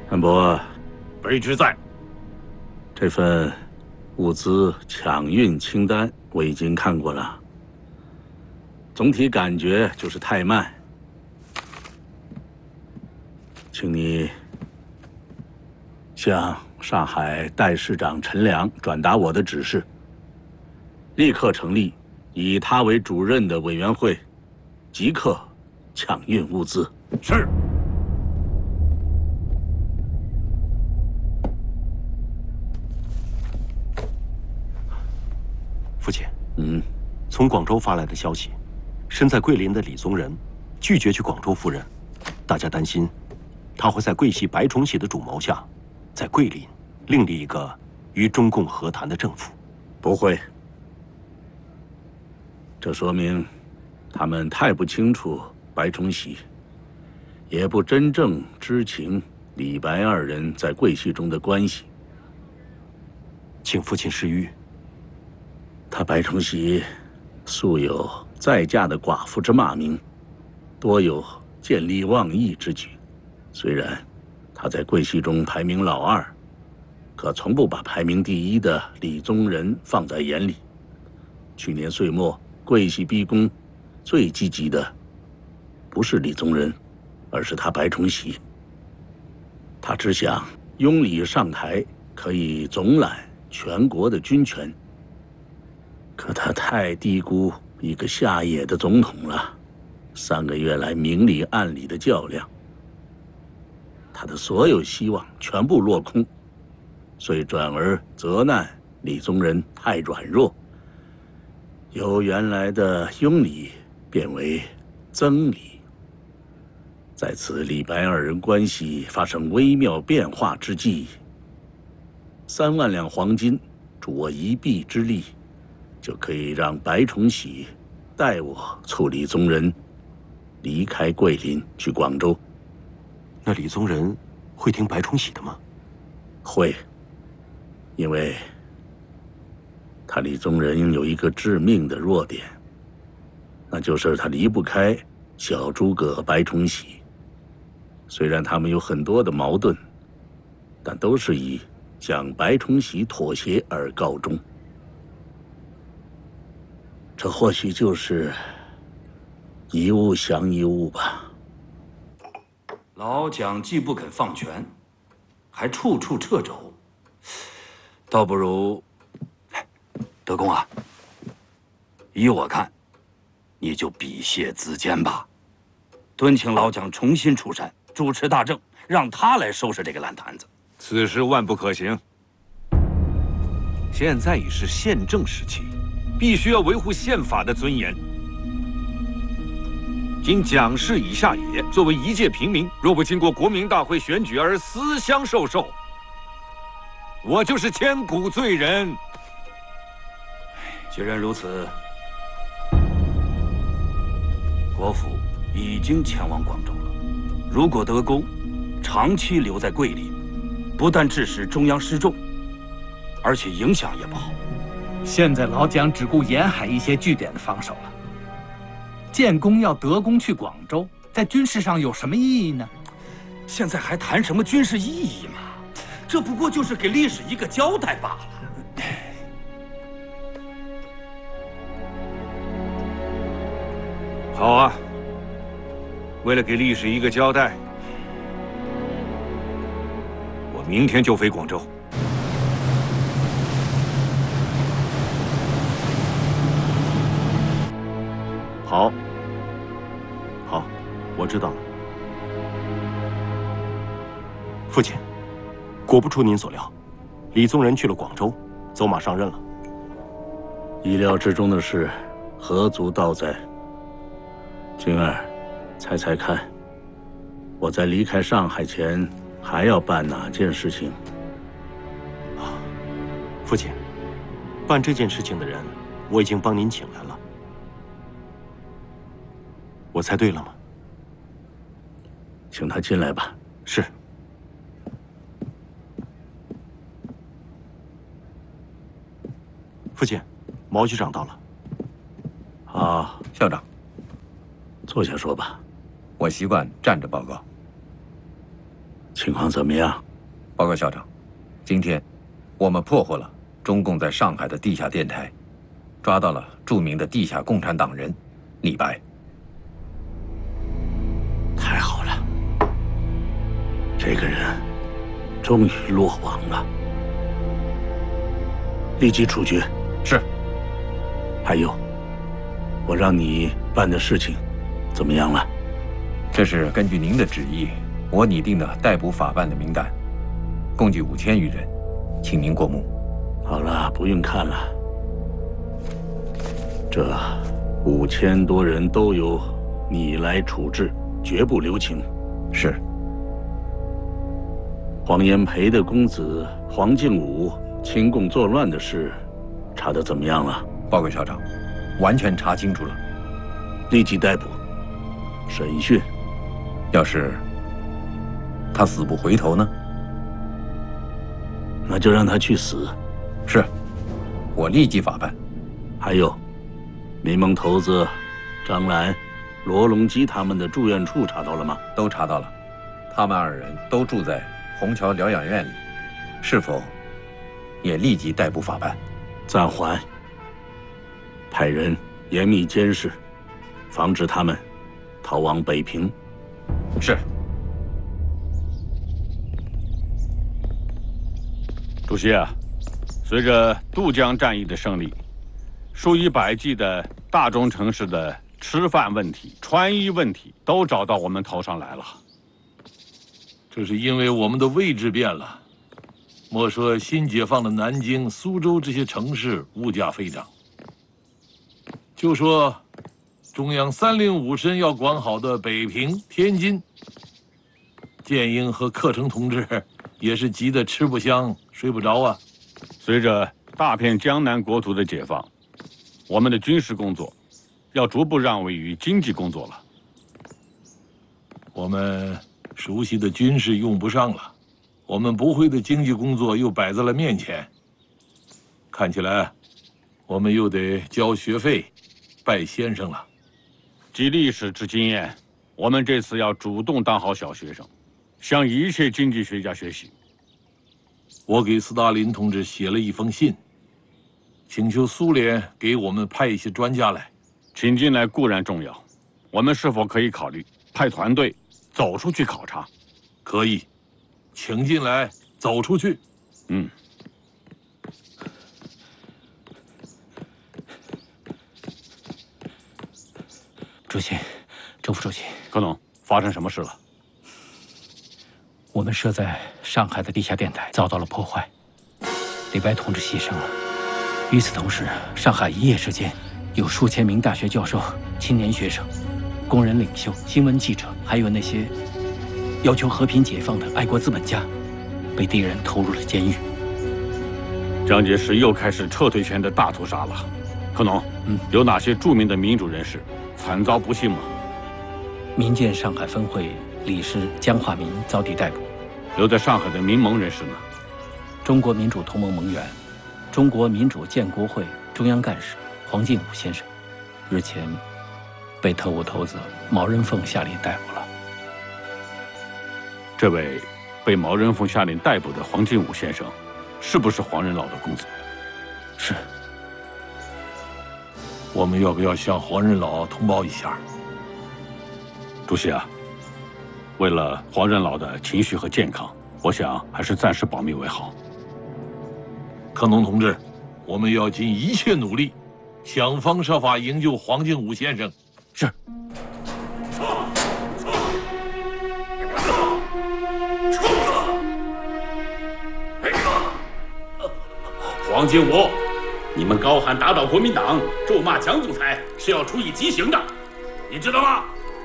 安伯， 卑职在。 这份物资抢运清单我已经看过了，总体感觉就是太慢，请你向上海代市长陈良转达我的指示，立刻成立以他为主任的委员会，即刻抢运物资。 是。 父亲，从广州发来的消息，身在桂林的李宗仁拒绝去广州赴任，大家担心他会在桂系白崇禧的主谋下，在桂林另立一个与中共和谈的政府。 不会，这说明他们太不清楚白崇禧，也不真正知情李白二人在桂系中的关系。 请父亲示谕。 他白崇禧素有再嫁的寡妇之骂名，多有见利忘义之举。虽然他在桂系中排名老二，可从不把排名第一的李宗仁放在眼里。去年岁末桂系逼宫，最积极的不是李宗仁，而是他白崇禧。他只想拥李上台，可以总揽全国的军权。可他太低估一个下野的总统了，3个月来明里暗里的较量，他的所有希望全部落空，所以转而责难李宗仁太软弱，由原来的拥李变为增李。在此李白二人关系发生微妙变化之际，3万两黄金助我一臂之力，就可以让白崇禧代我促李宗仁离开桂林去广州。 那李宗仁会听白崇禧的吗？ 会，因为他李宗仁有一个致命的弱点，那就是他离不开小诸葛白崇禧。虽然他们有很多的矛盾，但都是以向白崇禧妥协而告终。这或许就是一物降一物吧。 老蒋既不肯放权，还处处掣肘，倒不如德公啊，依我看，你就笔谢自荐吧，敦请老蒋重新出山，主持大政，让他来收拾这个烂摊子。 此事万不可行。现在已是宪政时期，必须要维护宪法的尊严。今蒋氏以下也，作为一介平民，若不经过国民大会选举而私相授受，我就是千古罪人。 既然如此，国府已经前往广州了。如果德公长期留在桂林，不但致使中央失重，而且影响也不好。 现在老蒋只顾沿海一些据点的防守了，建功要德公去广州，在军事上有什么意义呢？ 现在还谈什么军事意义吗？这不过就是给历史一个交代罢了。 好啊，为了给历史一个交代，我明天就飞广州。 好，好，我知道了。父亲，果不出您所料，李宗仁去了广州，走马上任了。 意料之中的事，何足道哉？君儿，猜猜看，我在离开上海前还要办哪件事情？ 父亲，办这件事情的人，我已经帮您请来了。我猜对了吗？ 请他进来吧。 是。父亲，毛局长到了。 好， 校长， 坐下说吧。 我习惯站着报告。 情况怎么样？ 报告校长，今天我们破获了中共在上海的地下电台，抓到了著名的地下共产党人李白。 太好了，这个人终于落网了，立即处决。 是。 还有，我让你办的事情怎么样了？ 这是根据您的旨意，我拟定的逮捕法办的名单，共计5000余人，请您过目。 好了，不用看了，这5000多人都由你来处置，绝不留情。 是。 黄炎培的公子黄敬武亲共作乱的事，查得怎么样了？ 报告校长，完全查清楚了， 立即逮捕、审讯。 要是他死不回头呢？ 那就让他去死。 是，我立即法办。 还有，民盟头子张澜、罗隆基他们的住院处查到了吗？ 都查到了，他们2人都住在虹桥疗养院里，是否也立即逮捕法办？ 暂缓，派人严密监视，防止他们逃往北平。 是。 主席啊，随着渡江战役的胜利，数以百计的大中城市的吃饭问题、穿衣问题都找到我们头上来了。 这是因为我们的位置变了。莫说新解放的南京、苏州这些城市物价飞涨，就说中央3令5申要管好的北平、天津，建英和克诚同志也是急得吃不香、睡不着啊。 随着大片江南国土的解放，我们的军事工作要逐步让位于经济工作了。 我们熟悉的军事用不上了，我们不会的经济工作又摆在了面前。看起来，我们又得交学费、拜先生了。 积历史之经验，我们这次要主动当好小学生，向一切经济学家学习。 我给斯大林同志写了一封信，请求苏联给我们派一些专家来。 请进来固然重要，我们是否可以考虑派团队走出去考察？ 可以，请进来，走出去。 嗯。 主席，周副主席， 柯总，发生什么事了？ 我们设在上海的地下电台遭到了破坏，李白同志牺牲了。与此同时，上海一夜之间有数千名大学教授、青年学生、工人领袖、新闻记者，还有那些要求和平解放的爱国资本家，被敌人投入了监狱。 蒋介石又开始撤退权的大屠杀了。柯总，有哪些著名的民主人士惨遭不幸吗？ 民建上海分会理事江化民遭抵逮捕。 留在上海的民盟人士呢？ 中国民主同盟盟员、中国民主建国会中央干事黄敬武先生，日前被特务头子毛人凤下令逮捕了。 这位被毛人凤下令逮捕的黄敬武先生，是不是黄仁老的公子？ 是。 我们要不要向黄仁老通报一下？ 主席啊，为了黄仁老的情绪和健康，我想还是暂时保密为好。 柯农同志，我们要尽一切努力，想方设法营救黄敬武先生。 是。 黄敬武，你们高喊打倒国民党，咒骂蒋总裁，是要处以极刑的，你知道吗？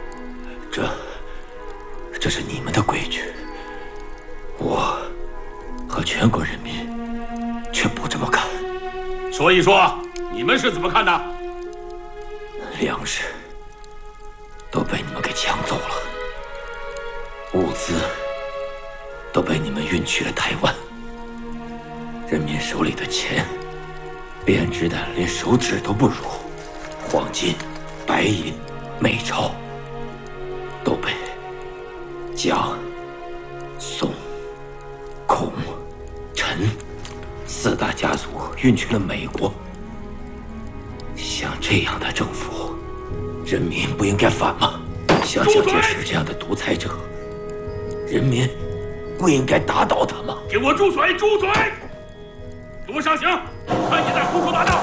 这是你们的规矩，我和全国人民却不这么看。 说一说，你们是怎么看的？ 粮食都被你们给抢走了，物资都被你们运去了台湾，人民手里的钱编织的连手指都不如，黄金、白银、美钞都被蒋、 宋、孔、陈4大家族运去了美国。像这样的政府，人民不应该反吗？像蒋介石这样的独裁者，人民不应该打倒他吗？ 给我住嘴！住嘴！给我上刑！看你在胡说八道！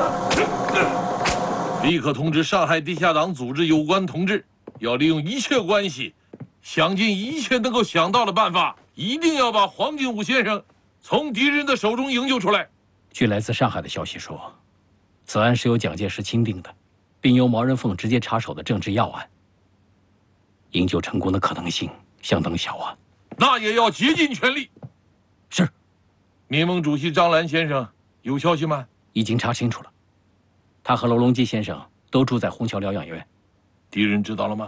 立刻通知上海地下党组织有关同志，要利用一切关系，想尽一切能够想到的办法，一定要把黄金武先生从敌人的手中营救出来。 据来自上海的消息说，此案是由蒋介石钦定的，并由毛人凤直接插手的政治要案，营救成功的可能性相当小啊。 那也要竭尽全力。 是。 民盟主席张澜先生有消息吗？ 已经查清楚了，他和罗隆基先生都住在虹桥疗养院。 敌人知道了吗？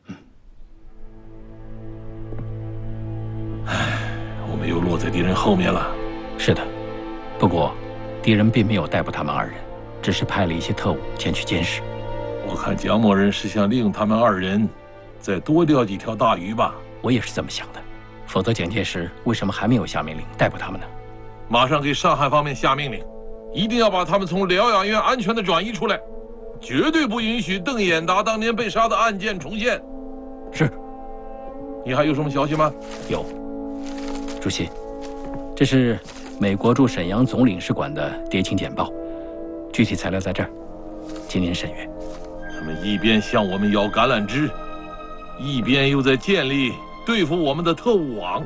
我们又落在敌人后面了。 是的，不过敌人并没有逮捕他们2人，只是派了一些特务前去监视。 我看蒋某人是想利用他们2人再多钓几条大鱼吧。 我也是这么想的，否则蒋介石为什么还没有下命令逮捕他们呢？ 马上给上海方面下命令，一定要把他们从疗养院安全地转移出来，绝对不允许邓演达当年被杀的案件重现。 是。 你还有什么消息吗？ 有，主席，这是美国驻沈阳总领事馆的谍情简报，具体材料在这儿，请您审阅。 他们一边向我们摇橄榄枝，一边又在建立对付我们的特务网。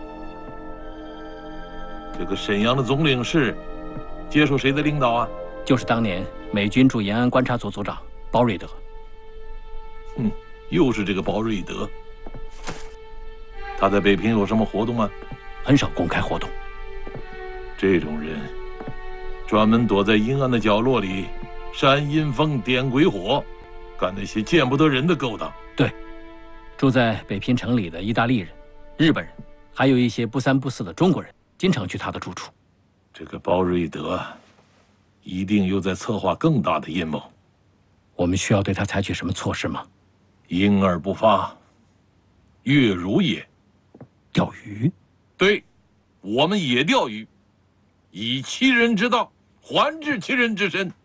这个沈阳的总领事接受谁的领导啊？ 就是当年美军驻延安观察组组长包瑞德。 又是这个包瑞德。他在北平有什么活动吗？ 很少公开活动。 这种人专门躲在阴暗的角落里煽阴风点鬼火，干那些见不得人的勾当。 对，住在北平城里的意大利人、日本人，还有一些不三不四的中国人，经常去他的住处。 这个包瑞德一定又在策划更大的阴谋。 我们需要对他采取什么措施吗？ 婴儿不发，月如也。 钓鱼？ 对，我们也钓鱼，以其人之道还治其人之身。